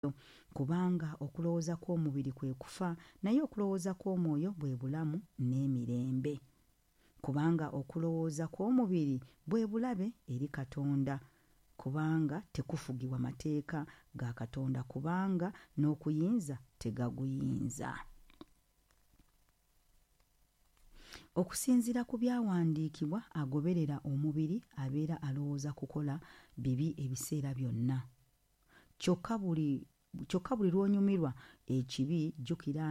kubanga okulowooza kw'omubiri kwe kufa, naye okulowooza kw'omwoyo bwe bulamu n'emirembe. Kubanga okulowooza kw'omubiri bwe bulabe eri Katonda, kubanga tekufugibwa mateeka ga Katonda, kubanga n'okuyinza tegaguyinza. Okusinziira ku byawandiikibwa, agoberera omubiri abeera alowooza kukola bibi ebiseera byonna. Kyokka buli lw'onyumirwa ekibi, jjukira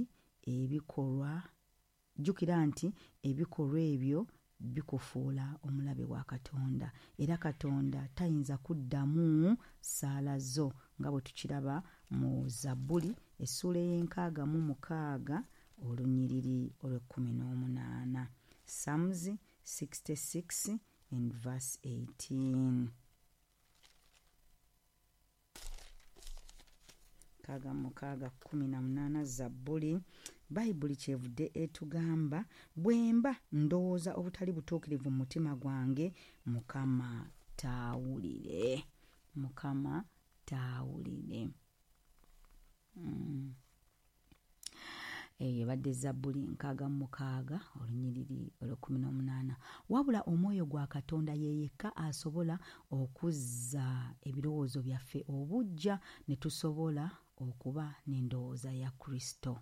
nti ebikolwa ebyo bikufuula omulabe wa Katonda, era Katonda tayinza kuddamu ssaala zo, nga bwe tukiraba mu Zabbuli essuula y'e66 olunyiriri olw'18. Psalms 66 and verse 18. 18 Zabbuli. Bayibuli kyevudde etugamba, bwemba ndowooza obutali butuukirivu mu mutima gwange, Mukama taawulire. Mukama taawulire. Eyo ebadde Zabbuli 66 olunyiriri olw'18. Wabula omwoyo gwa Katonda ye yekka asobola okuzza ebirowoozo byaffe obuggya ne tusobola okuba n'endowooza ya Kristo.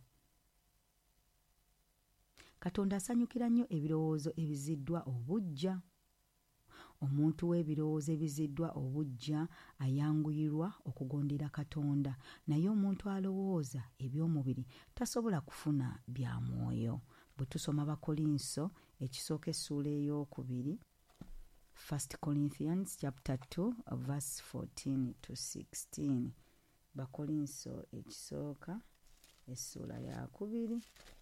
Katonda asanyukira nnyo ebirowoozo ebiziddwa obuggya. Omuntu w'ebirowoozo ebiziddwa obuggya ayanguyirwa okugondera Katonda, naye omuntu alowooza eby'omubiri tasobola kufuna bya mwoyo. Bwe tusoma Abakolinso ekisooka essuula ey'okubiri, 1 Corinthians chapter 2 verse 14 to 16. Bakolinso ekisooka essuula ya kubiri,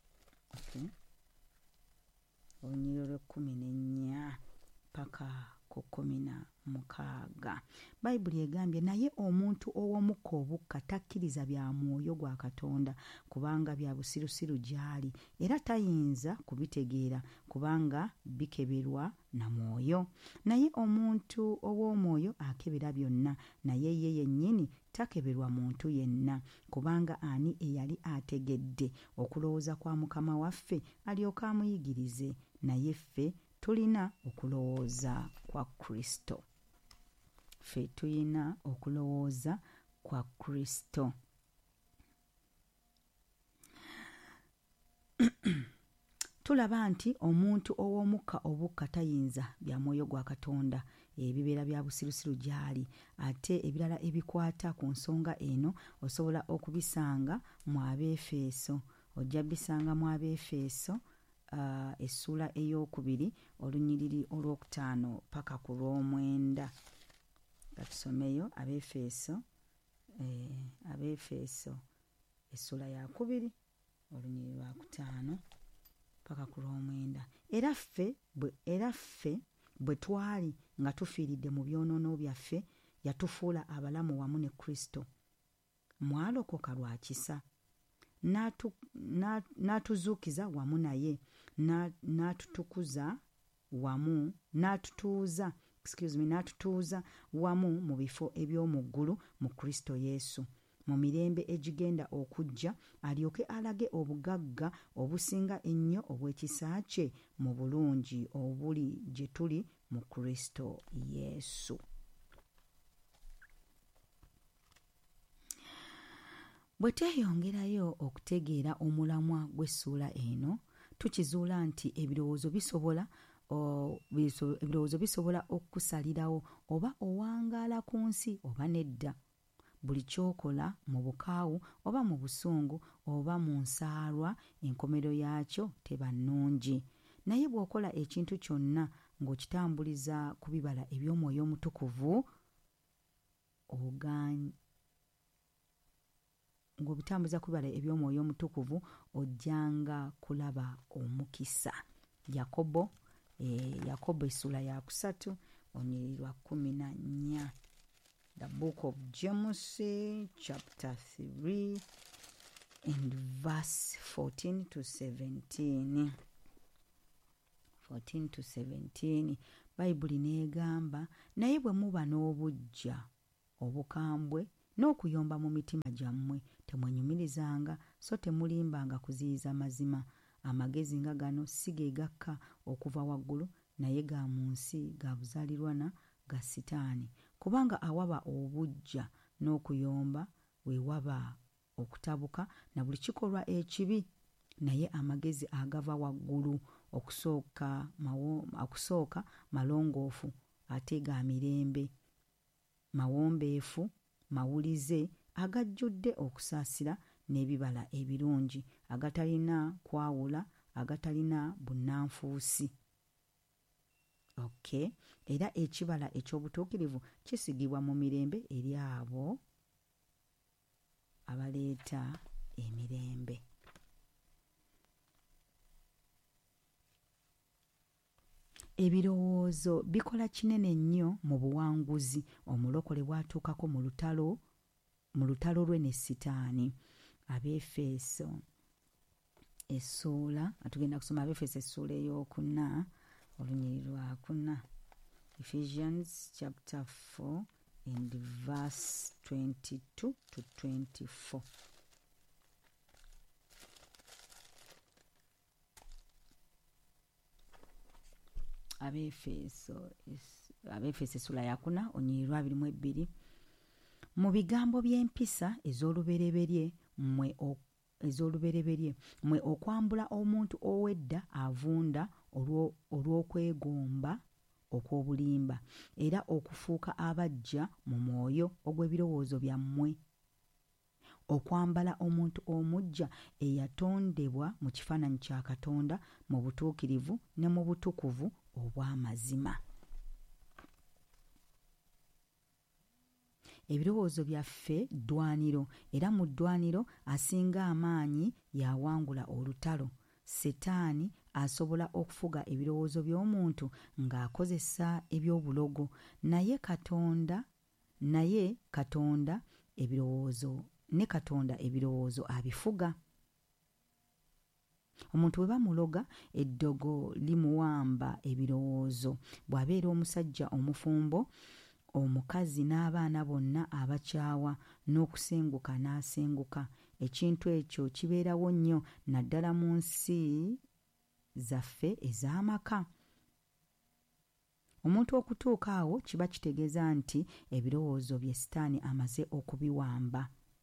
olunyiriri olw'14 paka ku 16. Bayibuli egambye, naye omuntu ow'omukka obukka takkiriza bya mwoyo gwa Katonda, kubanga bya busirusiru gy'ali, era tayinza kubitegeera kubanga bikeberwa na mwoyo. Naye omuntu ow'omwoyo akebera byonna, naye ye yennyini takeberwa muntu yenna, kubanga ani eyali ategedde okulowooza kwa Mukama waffe alyoke amuyigirize? Naye ffe tulina okulowooza kwa Kristo. Ffe tulina okulowooza kwa Kristo. Tulaba nti omuntu ow'omukka obukka tayinza bya mwoyo gwa Katonda, ebibeera bya busirusiru gy'ali. Ate ebirala ebikwata ku nsonga eno osobola okubisanga mu Abeefeso. Ojja bisanga mu Abeefeso essuula ey'okubiri olunyiriri olw'5 paka ku lw'9. Gatusomeyo Abeefeso essuula ya 2 olunyiriri lwa 5 paka ku lw'9. Era ffe bwe twali nga tufiiridde mu byonoono byaffe, yatufuula abalamu wamu ne Kristo. Mwalokoka lwa kisa, n'atuzuukiza wamu naye, n'atutuuza wamu mu bifo eby'omu ggulu mu Kristo Yesu, mu mirembe egigenda okujja, alyoke alage obugagga obusinga ennyo obw'ekisa kye mu bulungi obuli gye tuli mu Kristo Yesu. Bwe tweyongerayo okutegeera omulamwa gw'essuula eno, tukizuula nti ebirowoozo bisobola okusalirawo oba owangaala ku nsi oba nedda. Buli kyokola mu bukaawu oba mu busungu oba mu nsaalwa, enkomerero yaakyo teba nnungi. Naye bw'okola ekintu kyonna ng'okitambuliza ku bibala eby'Omwoyo Omutukuvu, ojjanga kulaba omukisa. Yakobo essuula ya 3 olunyiriri lwa 14. The book of James chapter 3 and verse 14 to 17. 14 to 17. Bayibuli n'egamba, naye bwe muba n'obuggya obukambwe n'okuyomba mu mitima gyammwe. Temwenyumirizanga so temulimbanga kuziyiza mazima. Amagezi nga gano si ge gakka okuva waggulu, naye ga mu nsi, ga buzaalirwana, ga Sitaani. Kubanga awaba obujja n'okuyomba we waba okutabuka na buli kikolwa ekibi. Naye amagezi agava waggulu okusooka malongoofu ate ga mirembe, mawombeefu, mawulize, agajjudde okusaasira n'ebibala ebirungi, agatalina kwawula, agatalina bunnanfuusi. Okay. Era ekibala eky'obutuukirivu kisigibwa mu mirembe eri abo abaleeta emirembe. Ebirowoozo bikola kinene nnyo mu buwanguzi omulokole bw'atuukako mu lutalo lwe ne Sitaani. Abefeso essuula, tugenda kusoma Abefeso essuula ey'okuna olunyiriri lwa kuna. Ephesians chapter 4 and verse 22 to 24. Abefeso essula ya kuna olunyiriri lwa 22. Mu bigambo by'empisa ez'olubereberye mmwe okwambula omuntu ow'edda avunda olw'okwegomba okw'obulimba, era okufuuka abaggya mu mwoyo ogw'ebirowoozo byammwe. Okwambala omuntu omuggya eyatondebwa mu kifaananyi kya Katonda mu butuukirivu ne mu butukuvu obw'amazima. Ebirowoozo byaffe ddwaniro, era mu ddwaniro asinga amaanyi yawangula olutalo. Setaani asobola okufuga ebirowoozo by'omuntu ng'akozesa eby'obulogo, naye Katonda ebirowoozo abifuga. Omuntu bwe bamuloga eddogo limuwamba ebirowoozo. Bw'abeera omusajja omufumbo, omukazi n'abaana bonna abakyawa, n'okusenguka n'asenguka. Ekintu ekyo kibeerawo nnyo naddala mu nsi zaffe ez'amaka. Omuntu okutuuka awo kiba kitegeeza nti ebirowoozo bye Sitaani amaze okubiwamba.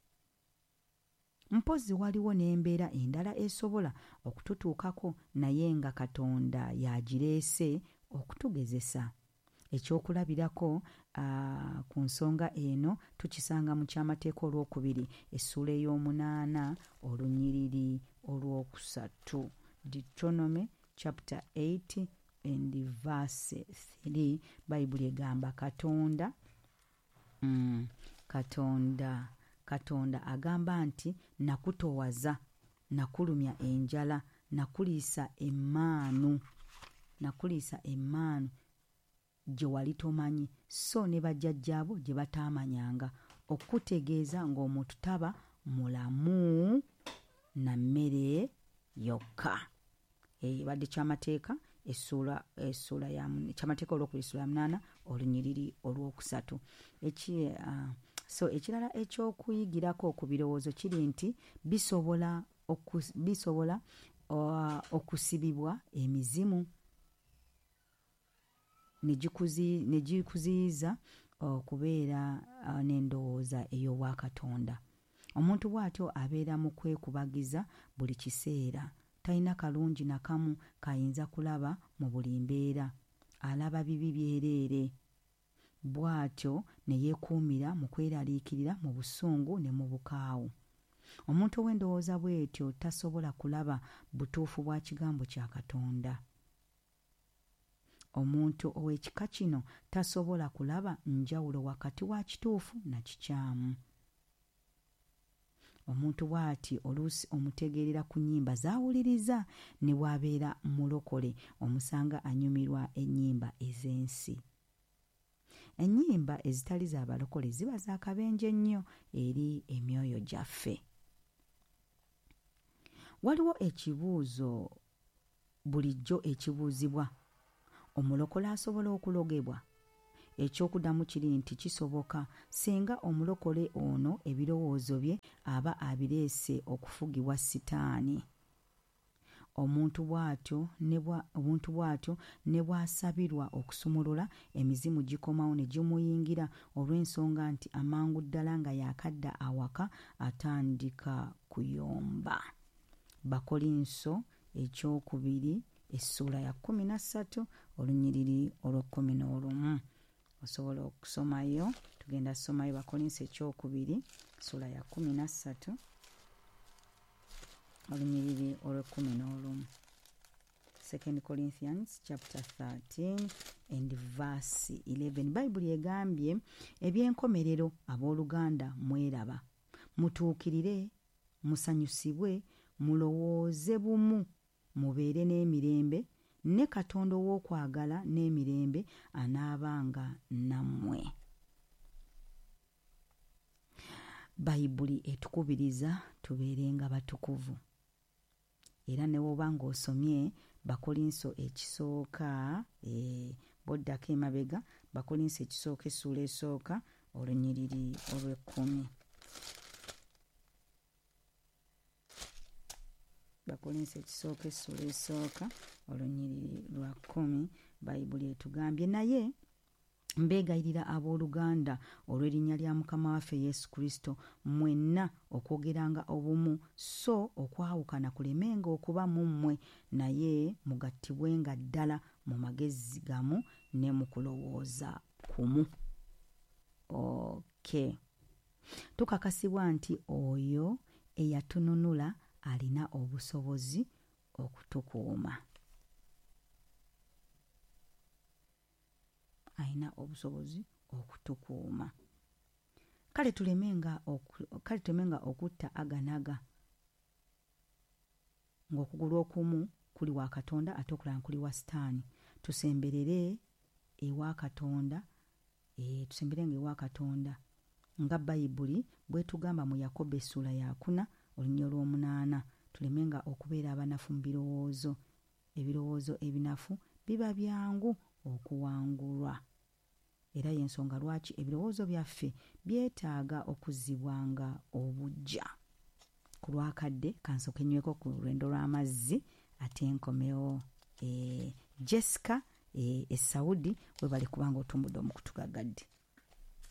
Mpozzi waliwo n'embeera endala esobola okututuukako, naye nga Katonda yagireese okutugezesa. Ekyokulabirako ku nsonga eno tukisanga mu kyamateeka olwokubiri essuula ey'omunaana olunyiriri olwokusatu. Deuteronomy chapter 8 and verse 3. Bayibuli egamba Katonda agamba nti nakutowaza, nakulumya enjala, nakuliisa emmaanu gye wali tomanyi, so ne bajjajjaabo gye bataamanyanga, okutegeeza ng'omuntu taba mulamu na mmere yokka. Badde kyamateeka kyamateeka olwokubiri essuula ya 8 olunyiriri olwokusatu. Ekirala eky'okuyigirako ku birowoozo kiri nti bisobola okusibibwa emizimu ne gikuziyiza okubeera n'endowooza ey'obwakatonda. Omuntu bw'atyo abeera mu kwekubagiza buli kiseera, talina kalungi na kamu kayinza kulaba mu buli mbeera, alaba bibi byereere. Bw'atyo ne yeekuumira mu kweraliikirira mu busungu ne mu bukaawu. Omuntu ow'endowooza bw'etyo tasobola kulaba butuufu bwa kigambo kya Katonda. Omuntu ow'ekika kino tasobola kulaba njawulo wakati wa kituufu na kikyamu. Omuntu bw'ati oluusi omutegeerera ku nnyimba z'awuliriza, ne bw'abeera mulokole omusanga anyumirwa ennyimba ez'ensi. Ennyimba ezitali za balokole ziba za kabenje nnyo eri emyoyo gyaffe. Waliwo ekibuuzo bulijjo ekibuuzibwa: omulokole asobola okulogebwa? ekyokuddamu kiri nti kisoboka singa omulokole ono ebirowoozo bye aba abireese okufugibwa sitaani. Omuntu bw'atyo ne bw'asabirwa okusumulula, emizimu gikomawo ne gimuyingira olw'ensonga nti amangu ddala nga yaakadda awaka atandika kuyomba. Bakolinso ekyokubiri essuula ya 13 olunyiriri olw'11. Osobola okusomayo, tugenda somayo Bakolinso ekyokubiri essuula ya 13 olunyiriri olw'11. 2 Corinthians chapter 13 and verse 11. Bayibuli egambye, eby'enkomerero abooluganda mweraba, mutuukirire, musanyusibwe, mulowooze bumu, mubeere n'emirembe, ne Katonda ow'okwagala n'emirembe anaabanga nammwe. Bayibuli etukubiriza tubeerenga batukuvu. Era ne woba ng'osomye Bakolinso ekisooka boddako emabega, Bakolinso ekisooka essuula esooka olunyiriri olw'10. Bakolinso ekisooka essuula esooka olunyiriri lwa 10. Bayibuli etugambye, naye mbeegayirira abooluganda olw'erinnya lya Mukama waffe Yesu Kristo, mwenna okwogeranga obumu, so okwawukana kulemenga okuba mu mmwe, naye mugattibwenga ddala mu magezi gamu ne mu kulowooza kumu. Okay. Tukakasibwa nti oyo eyatununula alina obusobozi okutukuuma. Alina obusobozi okutukuuma. Kale tulemenga okutta aganaga, ng'okugulu okumu kuli wa Katonda ate okulala kuli wa Sitaani. Tusemberere ewa Katonda, tusemberenga ewa Katonda nga Bayibuli bwe tugamba mu Yakobo essuula ya 4 olunyiriri olw'8. Tulemenga okubeera abanafu mu birowoozo. Ebirowoozo ebinafu biba byangu okuwangulwa. Era y'ensonga lwaki ebirowoozo byaffe byetaaga okuzzibwanga obuggya. Ku lwakadde kansooke nyweko ku lwendo lw'amazzi ate nkomewo. Jessica Saudi we bali kubanga otumbudde omukutu gagadde.